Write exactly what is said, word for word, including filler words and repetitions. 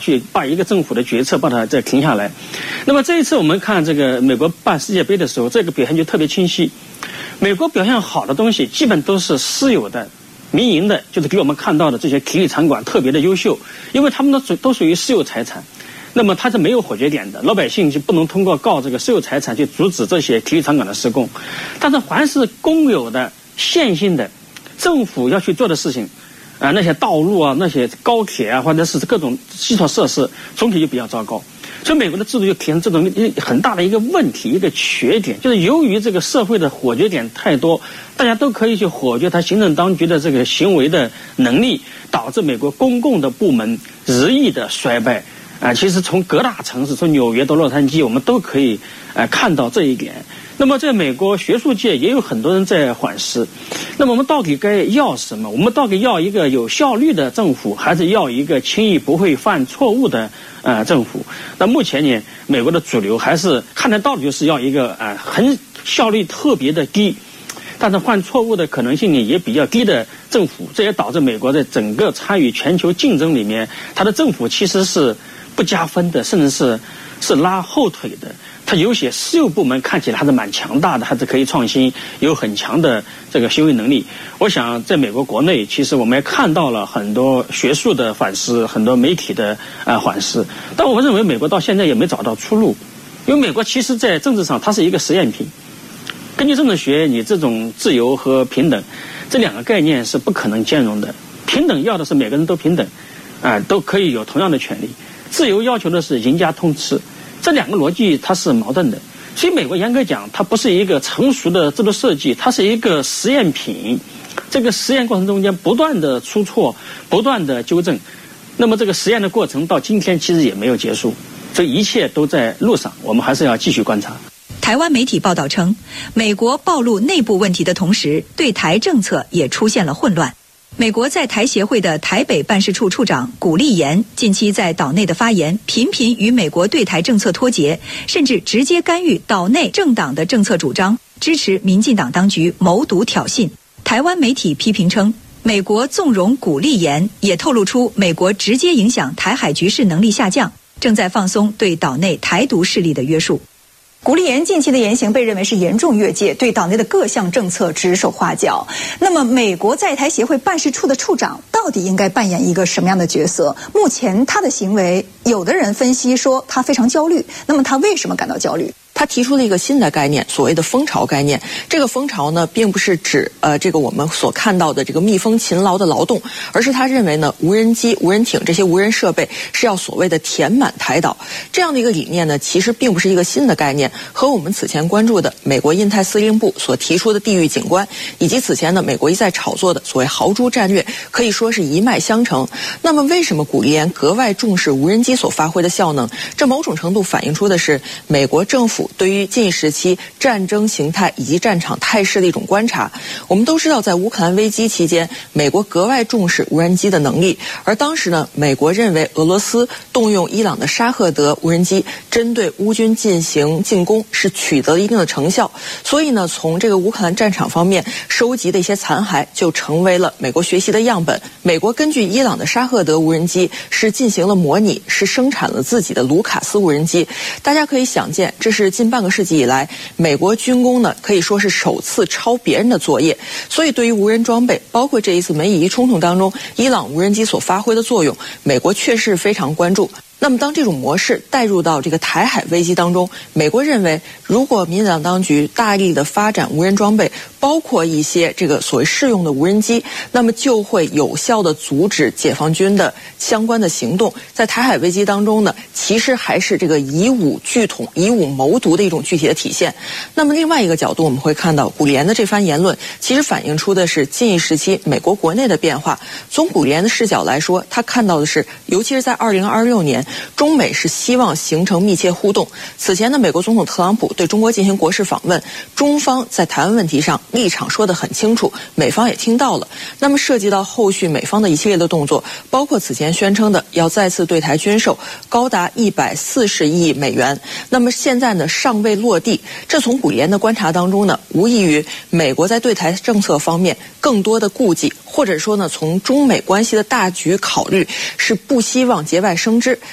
去把一个政府的决策把它再停下来。那么这一次我们看这个美国办世界杯的时候，这个表现就特别清晰。美国表现好的东西基本都是私有的、民营的，就是给我们看到的这些体育场馆特别的优秀，因为他们都都属于私有财产。那么它是没有火决点的，老百姓就不能通过告这个私有财产去阻止这些体育场馆的施工。但是凡是公有的、线性的，政府要去做的事情，啊、呃，那些道路啊、那些高铁啊，或者是各种基础设施，总体就比较糟糕。所以美国的制度就体现这种很大的一个问题、一个缺点，就是由于这个社会的火决点太多，大家都可以去火决它行政当局的这个行为的能力，导致美国公共的部门日益的衰败。啊、呃，其实从各大城市，从纽约到洛杉矶，我们都可以呃看到这一点。那么在美国学术界也有很多人在反思，那么我们到底该要什么？我们到底要一个有效率的政府，还是要一个轻易不会犯错误的呃政府？那目前呢，美国的主流还是看得到的就是要一个呃很效率特别的低，但是犯错误的可能性呢也比较低的政府。这也导致美国在整个参与全球竞争里面，它的政府其实是不加分的，甚至是是拉后腿的。它有些私有部门看起来还是蛮强大的，还是可以创新，有很强的这个行为能力。我想在美国国内，其实我们也看到了很多学术的反思，很多媒体的啊、呃、反思。但我认为美国到现在也没找到出路，因为美国其实在政治上它是一个实验品。根据政治学，你这种自由和平等这两个概念是不可能兼容的。平等要的是每个人都平等，啊、呃，都可以有同样的权利；自由要求的是赢家通吃。这两个逻辑它是矛盾的，所以美国严格讲，它不是一个成熟的制度设计，它是一个实验品。这个实验过程中间不断的出错，不断的纠正。那么这个实验的过程到今天其实也没有结束，这一切都在路上，我们还是要继续观察。 台湾媒体报道称，美国暴露内部问题的同时，对台政策也出现了混乱。美国在台协会的台北办事处处长古立言近期在岛内的发言频频与美国对台政策脱节，甚至直接干预岛内政党的政策主张，支持民进党当局谋独挑衅。台湾媒体批评称，美国纵容古立言，也透露出美国直接影响台海局势能力下降，正在放松对岛内台独势力的约束。 古立言近期的言行被认为是严重越界，对岛内的各项政策指手画脚。那么美国在台协会办事处的处长到底应该扮演一个什么样的角色？目前他的行为，有的人分析说他非常焦虑，那么他为什么感到焦虑？ 他提出了一个新的概念，所谓的蜂巢概念。这个蜂巢呢，并不是指呃这个我们所看到的这个蜜蜂勤劳的劳动，而是他认为呢，无人机、无人艇这些无人设备是要所谓的填满台岛。这样的一个理念呢，其实并不是一个新的概念，和我们此前关注的美国印太司令部所提出的地域景观，以及此前呢美国一再炒作的所谓豪猪战略，可以说是一脉相承。那么为什么古立言格外重视无人机所发挥的效能？这某种程度反映出的是美国政府对于近时期战争形态以及战场态势的一种观察。我们都知道，在乌克兰危机期间，美国格外重视无人机的能力，而当时呢，美国认为俄罗斯动用伊朗的沙赫德无人机针对乌军进行进攻是取得了一定的成效，所以呢，从这个乌克兰战场方面收集的一些残骸就成为了美国学习的样本。美国根据伊朗的沙赫德无人机是进行了模拟，是生产了自己的卢卡斯无人机。大家可以想见，这是近半个世纪以来美国军工呢可以说是首次抄别人的作业。所以对于无人装备，包括这一次美以伊冲突当中伊朗无人机所发挥的作用，美国确实非常关注。那么当这种模式带入到这个台海危机当中，美国认为，如果民进党当局大力的发展无人装备，包括一些这个所谓适用的无人机，那么就会有效的阻止解放军的相关的行动。在台海危机当中呢，其实还是这个以武拒统、以武谋独的一种具体的体现。那么另外一个角度，我们会看到古立言的这番言论，其实反映出的是近一时期美国国内的变化。从古立言的视角来说，他看到的是，尤其是在二零二六年。中美是希望形成密切互动。此前呢，美国总统特朗普对中国进行国事访问，中方在台湾问题上立场说得很清楚，美方也听到了。那么涉及到后续美方的一系列的动作，包括此前宣称的要再次对台军售高达一百四十亿美元，那么现在呢尚未落地。这从古立言的观察当中呢，无异于美国在对台政策方面更多的顾忌，或者说呢，从中美关系的大局考虑，是不希望节外生枝。